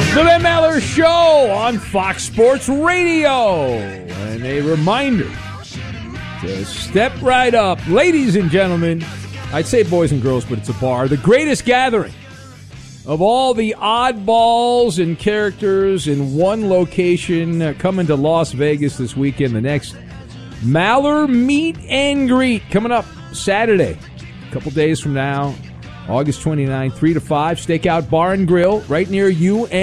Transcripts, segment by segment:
The Ben Maller Show on Fox Sports Radio. And a reminder to step right up. Ladies and gentlemen, I'd say boys and girls, but it's a bar. The greatest gathering of all the oddballs and characters in one location coming to Las Vegas this weekend. The next Maller Meet and Greet coming up Saturday, a couple days from now. August 29th, 3 to 5, Stakeout Bar and Grill, right near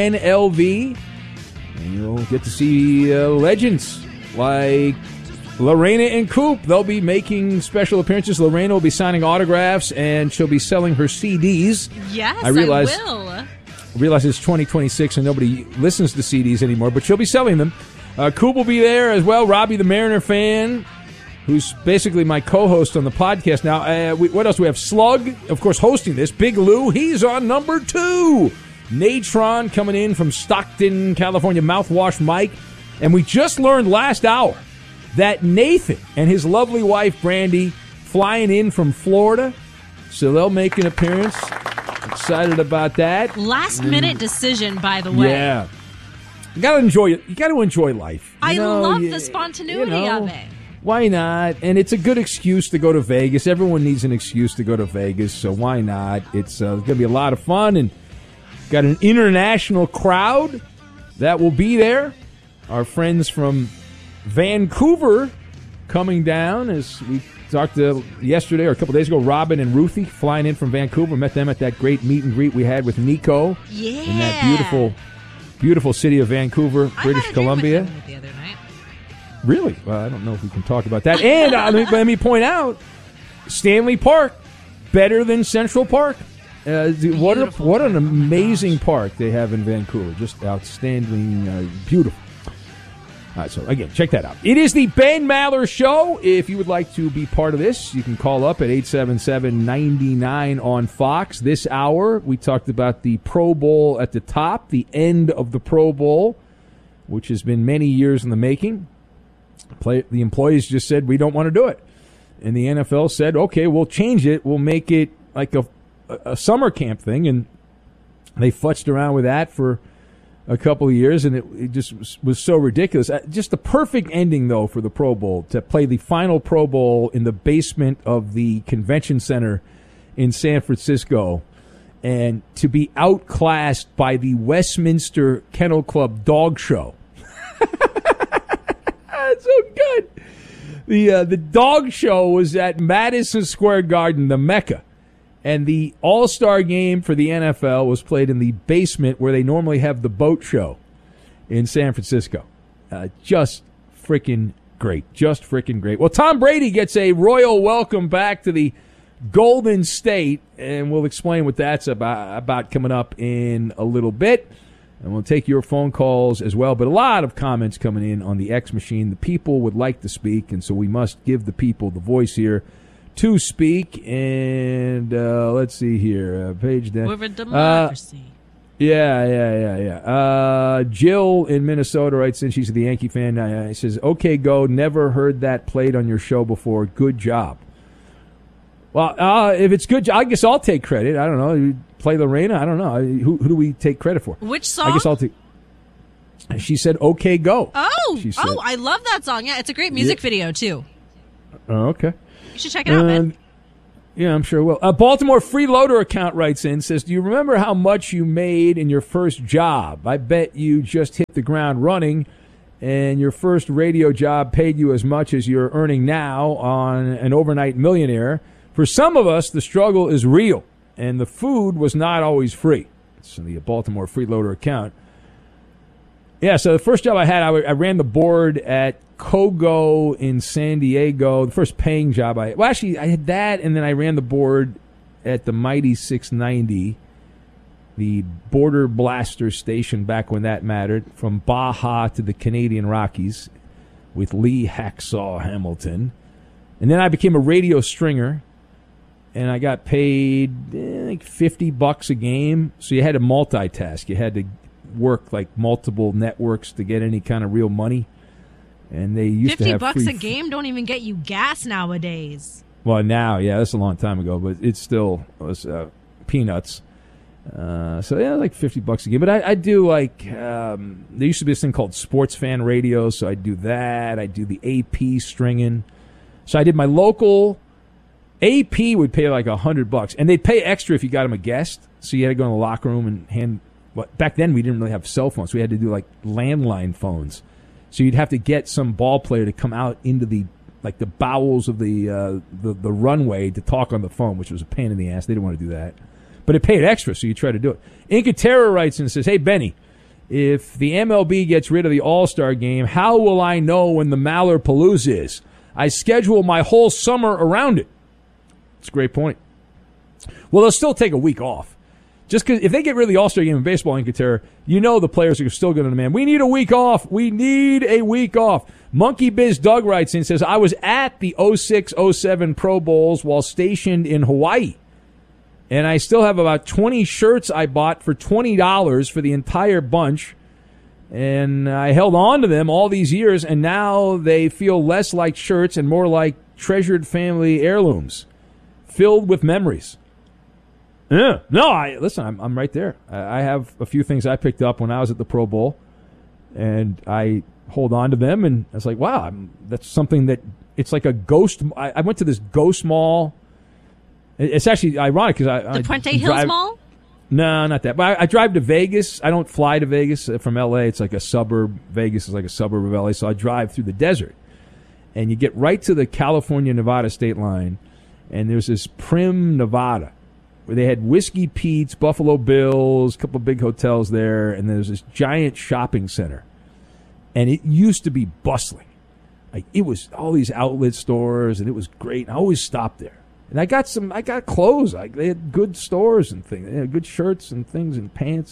UNLV. And you'll get to see legends like Lorena and Coop. They'll be making special appearances. Lorena will be signing autographs, and she'll be selling her CDs. Yes, I will. I realize it's 2026 and nobody listens to CDs anymore, but she'll be selling them. Coop will be there as well. Robbie the Mariner fan, who's basically my co-host on the podcast now. What else do we have? Slug, of course, hosting this. Big Lou, he's on number 2. Natron coming in from Stockton, California. Mouthwash Mike. And we just learned last hour that Nathan and his lovely wife, Brandy, flying in from Florida. So they'll make an appearance. Excited about that. Last-minute decision, by the way. Yeah. You got to enjoy life. I love the spontaneity of it. Why not? And it's a good excuse to go to Vegas. Everyone needs an excuse to go to Vegas, so why not? It's going to be a lot of fun, and got an international crowd that will be there. Our friends from Vancouver coming down, as we talked to yesterday or a couple days ago. Robin and Ruthie flying in from Vancouver. Met them at that great meet and greet we had with Nico in that beautiful, beautiful city of Vancouver, British Columbia. With the other night. Really? Well, I don't know if we can talk about that. And let me point out, Stanley Park, better than Central Park. What an amazing park they have in Vancouver. Just outstanding, beautiful. All right, so again, check that out. It is the Ben Maller Show. If you would like to be part of this, you can call up at 877-99 on Fox. This hour, we talked about the Pro Bowl at the top, the end of the Pro Bowl, which has been many years in the making. The employees just said, we don't want to do it. And the NFL said, okay, we'll change it. We'll make it like a summer camp thing. And they futzed around with that for a couple of years, and it just was so ridiculous. Just the perfect ending, though, for the Pro Bowl, to play the final Pro Bowl in the basement of the convention center in San Francisco, and to be outclassed by the Westminster Kennel Club dog show. It's so good. The dog show was at Madison Square Garden, the Mecca. And the All-Star game for the NFL was played in the basement where they normally have the boat show in San Francisco. Just freaking great. Just freaking great. Well, Tom Brady gets a royal welcome back to the Golden State, and we'll explain what that's about coming up in a little bit. And we'll take your phone calls as well. But a lot of comments coming in on the X machine. The people would like to speak, and so we must give the people the voice here to speak. And let's see here. Page down. We're a democracy. Yeah. Jill in Minnesota writes in. She's the Yankee fan. Says, okay, go. Never heard that played on your show before. Good job. Well, if it's good, I guess I'll take credit. I don't know. You play Lorena? I don't know. Who do we take credit for? Which song? I guess I'll take. She said, okay, go. Oh, I love that song. Yeah, it's a great music video, too. Oh, okay. You should check it out, man. Yeah, I'm sure will. Baltimore Freeloader account writes in, says, do you remember how much you made in your first job? I bet you just hit the ground running, and your first radio job paid you as much as you're earning now on an overnight millionaire. For some of us, the struggle is real, and the food was not always free. It's the Baltimore Freeloader account. Yeah, so the first job I had, I ran the board at Kogo in San Diego. The first paying job I had that, and then I ran the board at the Mighty 690, the Border Blaster station back when that mattered, from Baja to the Canadian Rockies with Lee Hacksaw Hamilton. And then I became a radio stringer, and I got paid like $50 a game. So you had to multitask. You had to work like multiple networks to get any kind of real money. And they used to have $50 a game don't even get you gas nowadays. Well, now, yeah, that's a long time ago, but it still was peanuts. So yeah, like $50 a game. But I do like there used to be this thing called Sports Fan Radio, so I do that. I do the AP stringing. So I did my local. AP would pay like $100, and they'd pay extra if you got him a guest. So you had to go in the locker room and hand. Well, back then we didn't really have cell phones. We had to do like landline phones. So you'd have to get some ball player to come out into the bowels of the runway to talk on the phone, which was a pain in the ass. They didn't want to do that. But it paid extra, so you try to do it. Incatera writes and says, "Hey, Benny, if the MLB gets rid of the All-Star game, how will I know when the Maller Palooza is? I schedule my whole summer around it." It's a great point. Well, they'll still take a week off. Just because if they get rid of the All-Star game in baseball, Incatera, you know the players are still going to demand, we need a week off. We need a week off. Monkey Biz Doug writes in and says, "I was at the 06-07 Pro Bowls while stationed in Hawaii. And I still have about 20 shirts I bought for $20 for the entire bunch. And I held on to them all these years, and now they feel less like shirts and more like treasured family heirlooms, filled with memories." Yeah. No, I'm right there. I have a few things I picked up when I was at the Pro Bowl, and I hold on to them, and I was like, wow, that's something that it's like a ghost. I went to this ghost mall. It's actually ironic because the Puente Hills Mall? No, not that. But I drive to Vegas. I don't fly to Vegas from L.A. It's like a suburb. Vegas is like a suburb of L.A., so I drive through the desert. And you get right to the California-Nevada state line, and there's this Prim, Nevada, where they had Whiskey Pete's, Buffalo Bills, a couple of big hotels there, and there's this giant shopping center. And it used to be bustling. Like, it was all these outlet stores, and it was great. I always stopped there. And I got clothes. They had good stores and things. They had good shirts and things and pants.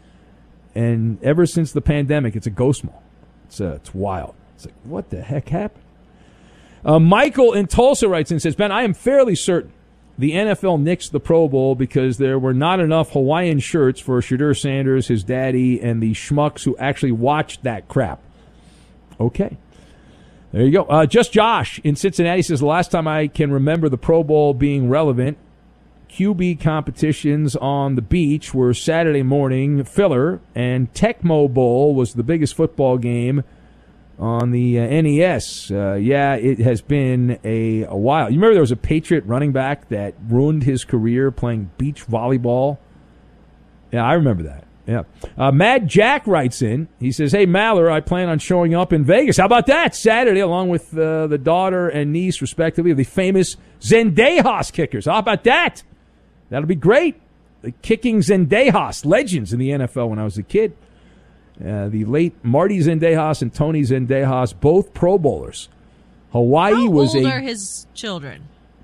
And ever since the pandemic, it's a ghost mall. It's wild. It's like, what the heck happened? Michael in Tulsa writes and says, "Ben, I am fairly certain the NFL nixed the Pro Bowl because there were not enough Hawaiian shirts for Shedeur Sanders, his daddy, and the schmucks who actually watched that crap." Okay. There you go. Just Josh in Cincinnati says, "The last time I can remember the Pro Bowl being relevant, QB competitions on the beach were Saturday morning filler, and Tecmo Bowl was the biggest football game on the NES. Yeah, it has been a while. You remember there was a Patriot running back that ruined his career playing beach volleyball? Yeah, I remember that. Yeah. Mad Jack writes in. He says, "Hey, Maller, I plan on showing up in Vegas. How about that? Saturday, along with the daughter and niece, respectively, of the famous Zendejas kickers. How about that? That'll be great. The kicking Zendejas, legends in the NFL when I was a kid. The late Marty Zendejas and Tony Zendejas, both Pro Bowlers. Hawaii How was old are his children?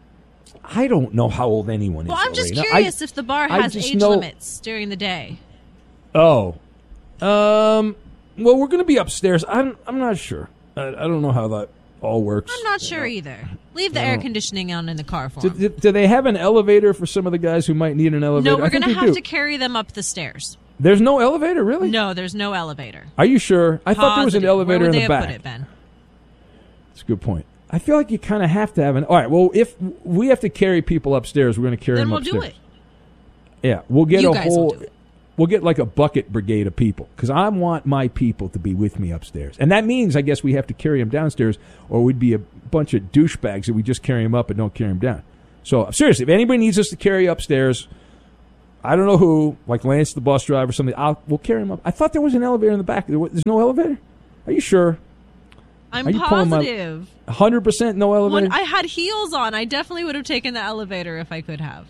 I don't know how old anyone is. Well, I'm just curious if the bar has age limits during the day. Oh. Well, we're going to be upstairs. I'm not sure. I don't know how that all works. I'm not sure either. Leave the air conditioning on in the car for them. Do they have an elevator for some of the guys who might need an elevator? No, we're going to have to carry them up the stairs. There's no elevator, really? No, there's no elevator. Are you sure? I thought there was an elevator in the back. Where would they have put it, Ben? That's a good point. I feel like you kind of have to have an... All right, well, if we have to carry people upstairs, we're going to carry them upstairs. Then we'll do it. Yeah, we'll get you guys will do it. We'll get like a bucket brigade of people because I want my people to be with me upstairs. And that means, I guess, we have to carry them downstairs or we'd be a bunch of douchebags that we just carry them up and don't carry them down. So, seriously, if anybody needs us to carry upstairs, I don't know who, like Lance the bus driver or something, we'll carry them up. I thought there was an elevator in the back. There's no elevator? Are you sure? I'm positive. 100% no elevator? When I had heels on, I definitely would have taken the elevator if I could have.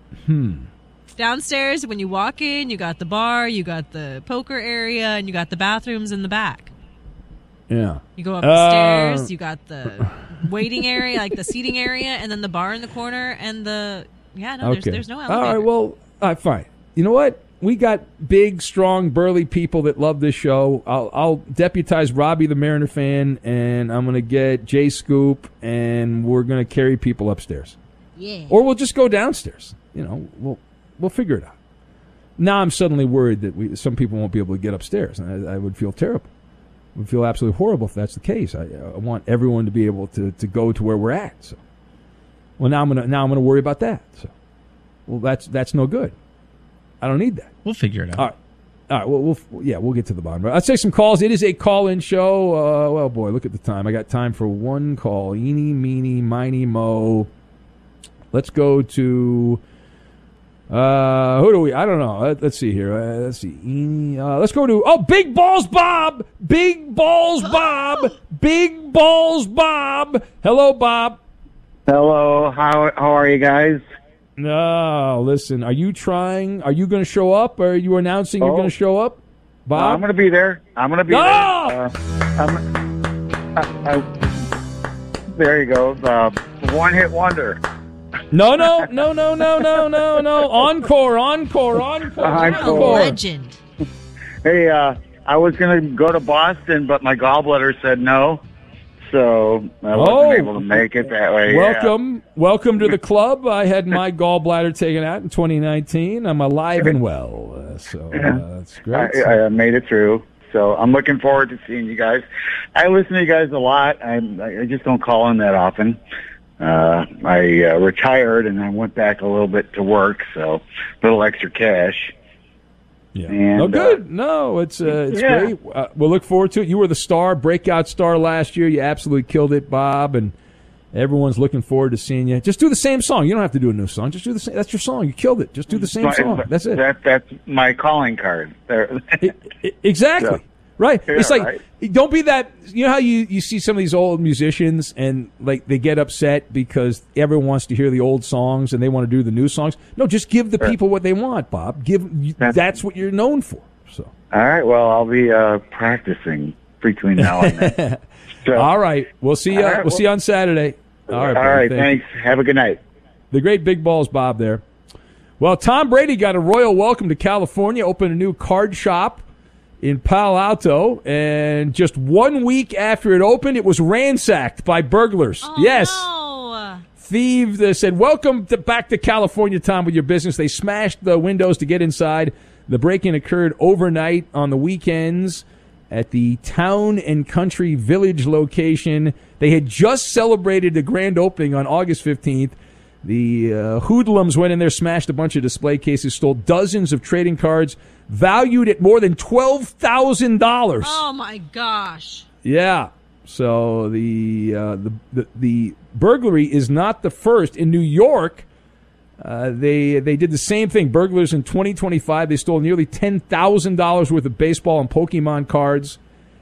Downstairs, when you walk in, you got the bar, you got the poker area, and you got the bathrooms in the back. Yeah. You go up the stairs, you got the waiting area, like the seating area, and then the bar in the corner, and the... Yeah, no, okay. there's no elevator. All right, well, all right, fine. You know what? We got big, strong, burly people that love this show. I'll deputize Robbie the Mariner fan, and I'm going to get Jay Scoop, and we're going to carry people upstairs. Yeah. Or we'll just go downstairs. You know, we'll figure it out. Now I'm suddenly worried that some people won't be able to get upstairs. And I would feel terrible. I would feel absolutely horrible if that's the case. I want everyone to be able to go to where we're at. So, well, now I'm gonna worry about that. So, well, that's no good. I don't need that. We'll figure it out. All right. All right, we'll get to the bottom. Let's take some calls. It is a call-in show. Well, boy, look at the time. I got time for one call. Eeny, meeny, miny, mo. Let's go to who do we? I don't know. Let's see here. Let's see. Let's go to Big Balls Bob. Big Balls Bob. Big Balls Bob. Hello, Bob. Hello. How are you guys? No, listen. Are you trying? Are you going to show up? Or are you announcing you're going to show up, Bob? I'm going to be there. No! There you go. One-hit wonder. No. Encore. Legend. Hey, I was going to go to Boston, but my gallbladder said no. So I wasn't able to make it that way. Welcome to the club. I had my gallbladder taken out in 2019. I'm alive and well, so that's great. I made it through. So I'm looking forward to seeing you guys. I listen to you guys a lot. I just don't call in that often. I retired and I went back a little bit to work, so a little extra cash. Yeah. And, good. No, it's great. We'll look forward to it. You were the breakout star last year. You absolutely killed it, Bob, and everyone's looking forward to seeing you. Just do the same song. You don't have to do a new song. Just do the same. That's your song. You killed it. Just do the same song. That's it. That's my calling card. Exactly. So, right. yeah, It's like, right. Don't be that. You know how you see some of these old musicians and like they get upset because everyone wants to hear the old songs and they want to do the new songs. No, just give the people what they want, Bob. That's what you're known for. So. All right. Well, I'll be practicing between now and then. So, all right. We'll see you. We'll see you on Saturday. All right. Thanks. Have a good night. The great Big Balls Bob there. Well, Tom Brady got a royal welcome to California, opened a new card shop in Palo Alto, and just 1 week after it opened, it was ransacked by burglars. Oh, yes. No. Thieves said, welcome back to California, Tom, with your business. They smashed the windows to get inside. The break-in occurred overnight on the weekends at the Town and Country Village location. They had just celebrated the grand opening on August 15th. The hoodlums went in there, smashed a bunch of display cases, stole dozens of trading cards valued at more than $12,000. Oh my gosh! Yeah. So the burglary is not the first in New York. They did the same thing. Burglars in 2025, they stole nearly $10,000 worth of baseball and Pokemon cards.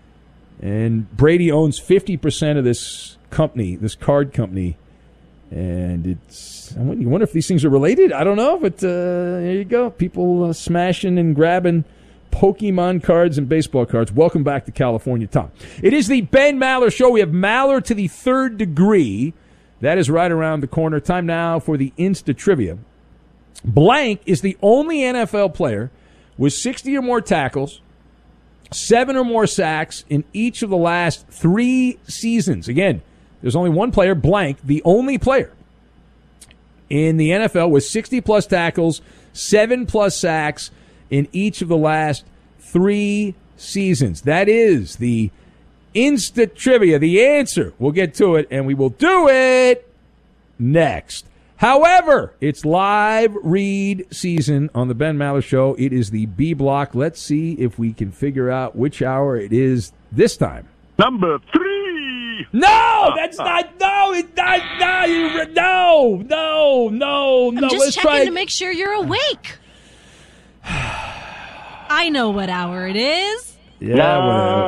And Brady owns 50% of this company, this card company. And you wonder if these things are related. I don't know, but there you go. People smashing and grabbing Pokemon cards and baseball cards. Welcome back to California, Tom. It is the Ben Maller Show. We have Maller to the third degree. That is right around the corner. Time now for the Insta Trivia. Blank is the only NFL player with 60 or more tackles, 7 or more sacks in each of the last 3 seasons. Again, there's only one player, blank, the only player in the NFL with 60-plus tackles, 7-plus sacks in each of the last 3 seasons. That is the Insta Trivia, the answer. We'll get to it, and we will do it next. However, it's live read season on the Ben Maller Show. It is the B block. Let's see if we can figure out which hour it is this time. Number 3. No, that's not. No, it's not. No. I'm just Let's checking try to make sure you're awake. I know what hour it is. Yeah, whatever.